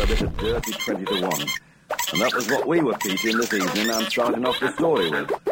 a bit of dirty 20 to 1. And that was what we were featuring this evening I'm starting off the story with.